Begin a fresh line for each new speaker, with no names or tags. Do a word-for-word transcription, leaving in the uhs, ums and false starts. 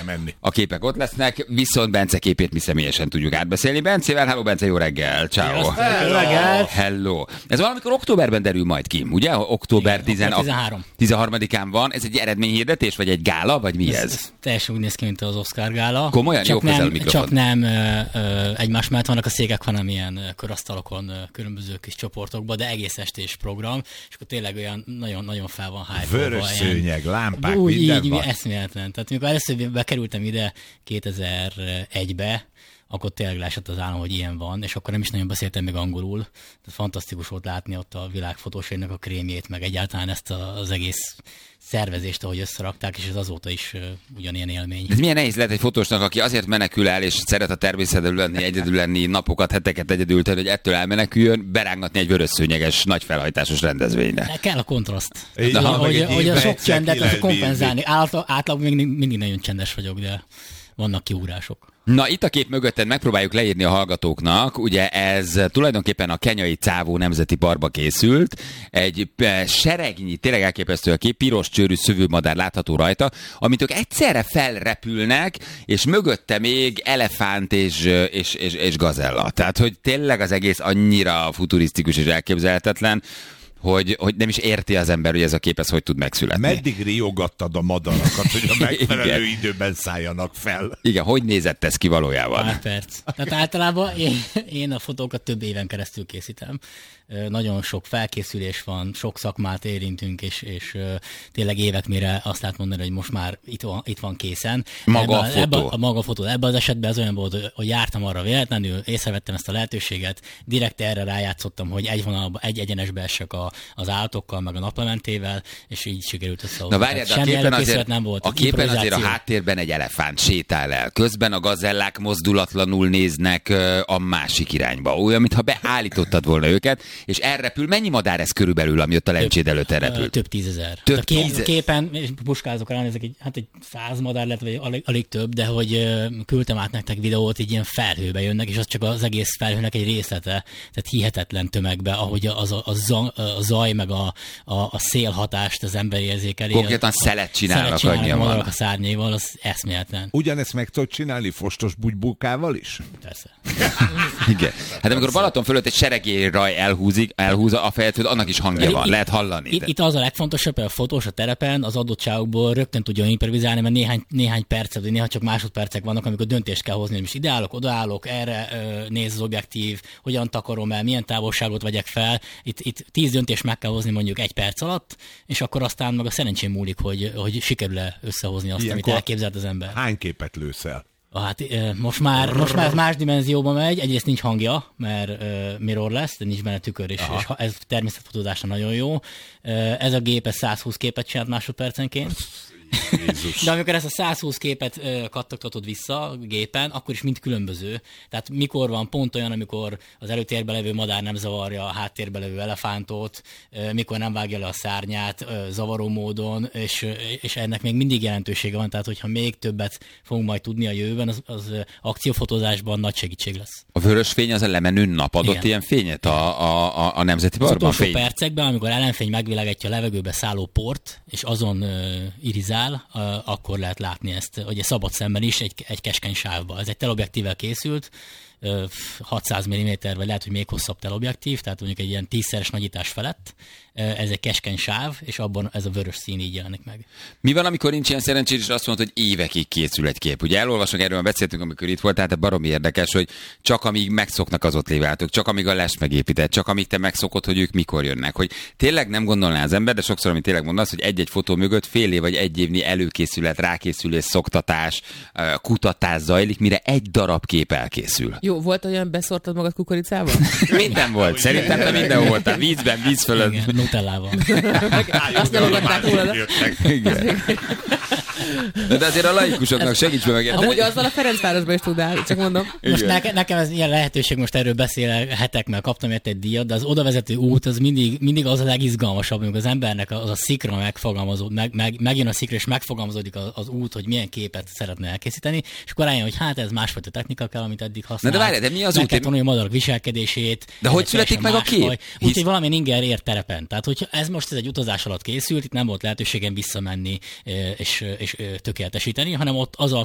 menni.
A képek ott lesznek, viszont Bence képét mi személyesen tudjuk átbeszélni. Bencével, hello Bence, jó reggel, ciao.
Jó reggel.
Hello. Ez valamikor októberben derül majd ki, ugye? Október tizenharmadikán van. Ez egy eredményhirdetés, vagy egy gála, vagy mi ez? ez?
ez teljesen úgy néz ki, mint az Oscar gála.
Komolyan? Jó,
csak nem,
mikrofon.
csak nem ö, ö, egymás mellett vannak a székek, hanem ilyen körasztalokon, különböző kis csoportokban, de egész estés program, és akkor tényleg olyan nagyon-nagyon fel van hype.
Vörös szőnyeg, lámpák,
úgy,
minden
így,
van.
Eszméletlen. Tehát amikor először bekerültem ide kétezer-egybe, akkor tényleg leesett az állam, hogy ilyen van, és akkor nem is nagyon beszéltem még angolul. Tehát fantasztikus volt látni ott a világfotósainak a krémjét, meg egyáltalán ezt az egész szervezést, ahogy összerakták, és ez azóta is uh, ugyanilyen élmény.
Ez milyen nehéz lehet egy fotósnak, aki azért menekül el, és szeret a természetben lenni, egyedül lenni, napokat, heteket egyedül tenni, hogy ettől elmeneküljön, berángatni egy vörösszőnyeges, nagy felhajtásos rendezvényre.
De kell a kontraszt.
Na,
Na, hogy, hogy a sok
egyszer
csendet
ki
az
lehet
kompenzálni. Átlag, átlagban még mindig nagyon csendes vagyok, de vannak kiúrások.
Na, itt a kép mögötted megpróbáljuk leírni a hallgatóknak. Ugye ez tulajdonképpen a Kenyai Csávó Nemzeti Parkba készült. Egy seregnyi, tényleg elképesztő a kép, piros csőrű szövőmadár látható rajta, amit ők egyszerre felrepülnek, és mögötte még elefánt és, és, és, és gazella. Tehát, hogy tényleg az egész annyira futurisztikus és elképzelhetetlen, Hogy, hogy nem is érti az ember, hogy ez a kép ez hogy tud megszületni.
Meddig riogattad a madarakat, hogy a megfelelő időben szálljanak fel?
Igen, hogy nézett ez ki valójában?
Pár perc. Tehát általában én, én a fotókat több éven keresztül készítem. Nagyon sok felkészülés van, sok szakmát érintünk, és, és tényleg évek mire azt lehet mondani, hogy most már itt van, itt van készen.
Maga
ebben,
a fotó.
Ebben, a maga a fotó. Ebben az esetben ez olyan volt, hogy jártam arra véletlenül, észrevettem ezt a lehetőséget, direkt erre rájátszottam, hogy egy vonalba, egy egyenesbe essek a, az állatokkal, meg a naplementével, és így sikerült összehozni.
Na várjál, de a képen azért,
nem volt,
a képen azért a háttérben egy elefánt sétál el. Közben a gazellák mozdulatlanul néznek a másik irányba. Olyan, mintha beállítottad volna őket, és elrepül. Mennyi madár ez körülbelül, ami ott a lencséd előtt elrepül?
Több tízezer.
Több
a kép,
tízezer.
Képen, és puskázok rá, ezek egy, hát egy száz madár lett, vagy alig, alig több, de hogy uh, küldtem át nektek videót, így ilyen felhőbe jönnek, és az csak az egész felhőnek egy részlete, tehát hihetetlen tömegbe, ahogy az a, a, a, a zaj, meg a, a, a szélhatást az ember érzékeli.
Konkrétan
a,
szelet csinálnak,
szelet
annyian
csinálnak
vannak
a szárnyaival, az eszméletlen.
Ugyanezt meg tudod csinálni fostos bugybukával is?
Persze.
Igen. Hát amikor Balaton fölött egy seregélyraj elhúzik, elhúzza a fejet, hogy annak is hangja van, lehet hallani.
Itt, itt az a legfontosabb, hogy a fotós a terepen az adottságokból rögtön tudja improvizálni, mert néhány, néhány percet, vagy néha csak másodpercek vannak, amikor döntést kell hozni, hogy most ide állok, oda állok, erre ö, néz az objektív, hogyan takarom el, milyen távolságot vegyek fel. Itt, itt tíz döntést meg kell hozni mondjuk egy perc alatt, és akkor aztán meg a szerencsém múlik, hogy, hogy sikerül-e összehozni azt,
Ilyenkor
amit elképzelt az ember.
Hány képet lősz el?
Hát most már, most már más dimenzióba megy, egyrészt nincs hangja, mert uh, mirror lesz, de nincs benne tükör, és, és ez természetfotózásra nagyon jó. Uh, ez a gép ez száz húsz képet csinált másodpercenként.
Jézus.
De amikor ezt a száz húsz képet ö, kattogtatod vissza a gépen, akkor is mind különböző. Tehát mikor van pont olyan, amikor az előtérbe levő madár nem zavarja a háttérbe levő elefántot, ö, mikor nem vágja le a szárnyát ö, zavaró módon, és, és ennek még mindig jelentősége van. Tehát, hogyha még többet fogunk majd tudni a jövőben, az, az akciófotózásban nagy segítség lesz.
A vörös fény az a lemenő nap adott
Igen.
ilyen fényet a, a, a, a Nemzeti
Az
Parkban?
utolsó
Fény.
percekben, amikor ellenfény megvilágítja a levegőbe szálló port, és azon uh, irizál, uh, akkor lehet látni ezt, hogy egy szabad szemben is egy, egy keskeny sávba. Ez egy teleobjektívvel készült, uh, hatszáz milliméter, vagy lehet, hogy még hosszabb teleobjektív, tehát mondjuk egy ilyen tízszeres nagyítás felett. Uh, ez egy keskeny sáv, és abban ez a vörös szín így jelenik meg.
Mi van, amikor nincs ilyen szerencsés, és azt mondod, hogy évekig készül egy kép? Ugye elolvasok, erről beszéltünk, amikor itt volt, tehát baromi érdekes, hogy csak amíg megszoknak az ott lévő állatok, csak amíg a lest megépített, csak amíg te megszokod, hogy ők mikor jönnek. Hogy tényleg nem gondolná az ember, de sokszor, amit tényleg mondasz, hogy egy-egy fotó mögött fél év vagy egy évnyi előkészület, rákészülés, szoktatás, kutatás zajlik, mire egy darab kép elkészül.
Jó, volt olyan, beszórtad magad kukoricával?
Minden volt, szerintem te minden voltál. Vízben, víz fölött.
Igen, nutellával.
Azt nyomogatták volna.
Igen. De azért a laikusoknak segíts meg.
Amúgy azzal a Ferencvárosban is tudnál, csak mondom.
Most neke, nekem ez ilyen lehetőség, most erről beszélhetek, mert kaptam érte egy díjat, de az odavezető út az mindig, mindig az a legizgalmasabb, amikor az embernek az a szikra megfogalmazódik, meg, meg, megjön a szikra, és megfogalmazódik az, az út, hogy milyen képet szeretne elkészíteni, és akkor rájön, hogy hát ez másfajta technika kell, amit eddig használt.
Na de várj, de mi az
meg
út?
kell tanulni a madarak viselkedését.
De hogy születik meg a kép?
Úgyhogy valamilyen inger ért terepen. Tehát, hogy ez most ez egy utazás alatt készült, itt nem volt lehetőségem visszamenni és, és tökéletesíteni, hanem ott az a